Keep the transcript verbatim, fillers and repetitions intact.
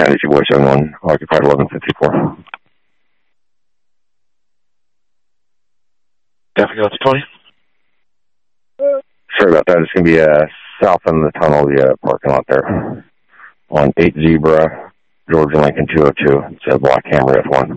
County, two boy seven one, occupied eleven fifty-four. Definitely go to twenty. Sorry about that. It's going to be uh, south in the tunnel, the uh, parking lot there. On eight Zebra, Georgia Lincoln two oh two. It's a black Camry F one.